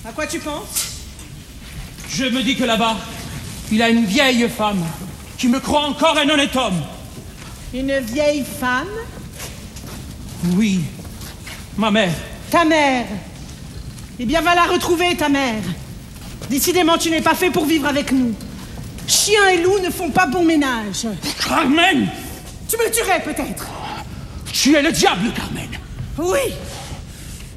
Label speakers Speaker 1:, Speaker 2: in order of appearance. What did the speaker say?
Speaker 1: À quoi tu penses?
Speaker 2: Je me dis que là-bas, il a une vieille femme qui me croit encore un honnête homme.
Speaker 1: Une vieille femme?
Speaker 2: Oui, ma mère.
Speaker 1: Ta mère? Eh bien, va la retrouver, ta mère. Décidément, tu n'es pas fait pour vivre avec nous. Chien et loup ne font pas bon ménage.
Speaker 2: Carmen!
Speaker 1: Tu me tuerais peut-être.
Speaker 2: Tu es le diable, Carmen.
Speaker 1: Oui,